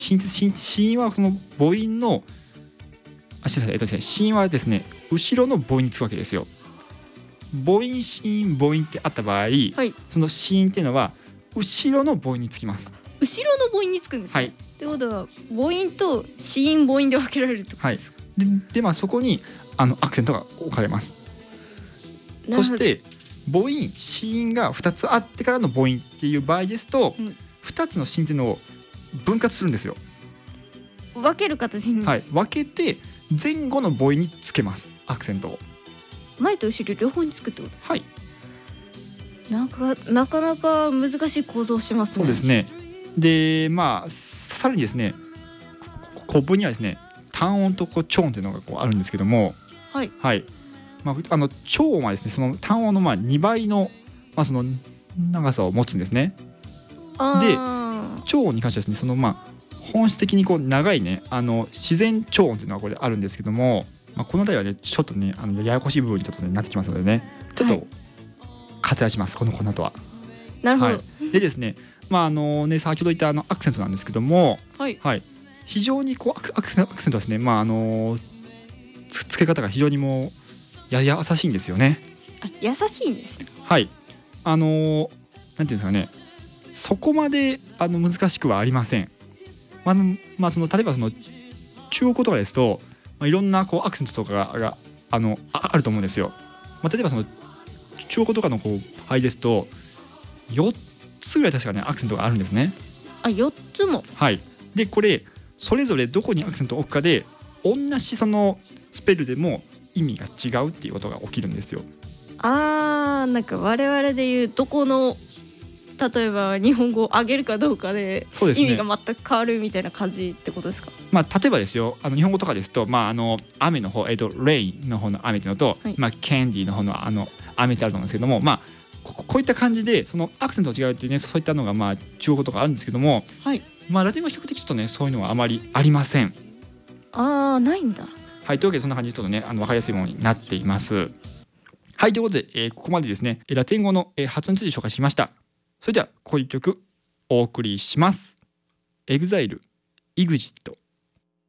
子音はその母音のすみません、ですね、子音はですね後ろの母音につくわけですよ。母音子音母音ってあった場合、はい、その子音っていうのは後ろの母音につきます。 後ろの母音につくんですか。はい。ってことは母音と子音母音で分けられるってことですか。 はい、でそこにアクセントが置かれます。そして母音子音が2つあってからの母音っていう場合ですと、2つの子音っていうのを分割するんですよ。 分ける形に、 はい、分けて前後の母音につけます、アクセントを。 前と後ろ両方につくってことですか。 はい。 なかなか難しい構造をしますね。 そうですね。でさらにですね、古文にはですね単音と長音というのがあるんですけども、 はい、 はい、長音はですねその単音の2倍の、その長さを持つんですね。で長音に関してはですねその本質的に長いね自然長音というのがこれあるんですけども、この辺りはねちょっとねややこしい部分にちょっと、なってきますのでね、ちょっと割愛します、この後は。 なるほど。 でですね、先ほど言ったアクセントなんですけども、はい、非常にアクセントはですね、付け方が非常にもう優しいんですよね。 優しいんです。 はい、なんていうんですかね、そこまで難しくはありません。例えばその中国語とかですと、いろんなアクセントとかがあると思うんですよ。例えばその中国語とかの場合ですと4つぐらい確かねアクセントがあるんですね。 4つも。 はい。でこれそれぞれどこにアクセントを置くかで同じそのスペルでも意味が違うっていうことが起きるんですよ。 なんか我々でいうどこの例えば日本語を上げるかどうかで意味が全く変わるみたいな感じってことですか。 例えばですよ、日本語とかですと、雨の方、レイの方の雨っていうのと、キャンディーの方の雨ってあると思うんですけども、こういった感じでそのアクセントが違うっていうね、そういったのが中国語とかあるんですけども、 はい、 ラテン語は比較的ちょっとねそういうのはあまりありません。 ないんだ。 はい、というわけでそんな感じでちょっとね分かりやすいものになっています。はい、ということで、ここまでですねラテン語の発音について紹介しました。それではこういう曲お送りします。EXILE EXIT